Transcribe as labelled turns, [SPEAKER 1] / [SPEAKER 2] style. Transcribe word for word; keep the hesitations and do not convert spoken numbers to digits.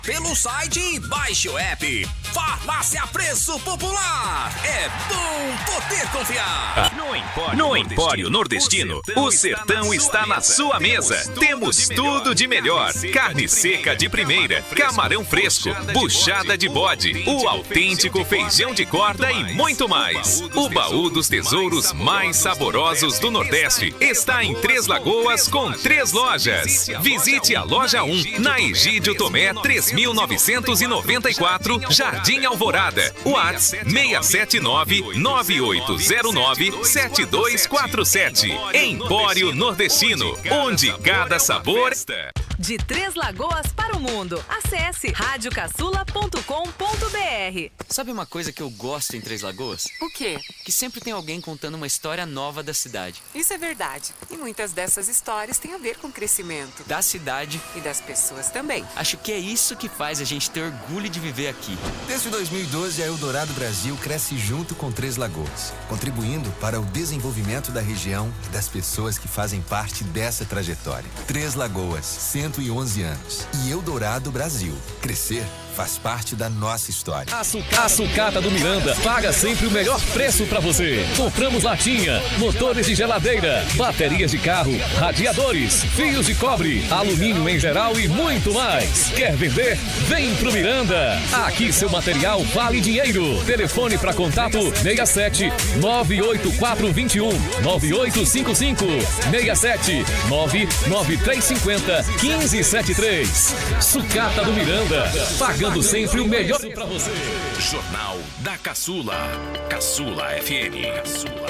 [SPEAKER 1] Pelo site e baixe o app. Farmácia Preço Popular. É bom poder confiar.
[SPEAKER 2] No Empório, no Empório Nordestino, o sertão está na sua mesa. Temos tudo de melhor. Carne seca de primeira, camarão fresco, buchada de bode, o autêntico feijão de corda e muito mais. O baú dos tesouros mais saborosos do Nordeste está em Três Lagoas com três lojas. Visite a loja um, na Egídio Tomé três mil novecentos e noventa e quatro, Jardim Alvorada. WhatsApp seis sete nove, nove oito zero nove, sete dois quatro sete. Empório Nordestino, onde cada sabor...
[SPEAKER 3] De Três Lagoas para o mundo. Acesse rádio caçula ponto com ponto br.
[SPEAKER 4] Sabe uma coisa que eu gosto em Três Lagoas?
[SPEAKER 5] O quê?
[SPEAKER 4] Que sempre tem alguém contando uma história nova da cidade.
[SPEAKER 5] Isso é verdade. E muitas dessas histórias têm a ver com o crescimento
[SPEAKER 4] da cidade
[SPEAKER 5] e das pessoas também.
[SPEAKER 4] Acho que é isso que faz a gente ter orgulho de viver aqui.
[SPEAKER 6] Desde dois mil e doze, a Eldorado Brasil cresce junto com Três Lagoas, contribuindo para o desenvolvimento da região e das pessoas que fazem parte dessa trajetória. Três Lagoas, cento e onze anos. E Eldorado Brasil. Crescer faz parte da nossa história.
[SPEAKER 7] A sucata, a sucata do Miranda paga sempre o melhor preço para você. Compramos latinha, motores de geladeira, baterias de carro, radiadores, fios de cobre, alumínio em geral e muito mais. Quer vender? Vem pro Miranda. Aqui seu material vale dinheiro. Telefone para contato seis sete nove oito quatro dois um nove oito cinco cinco, seis sete nove nove três cinco zero um cinco sete três. Sucata do Miranda. Pagando sempre o melhor pra você.
[SPEAKER 2] Jornal da Caçula. Caçula F M. Caçula.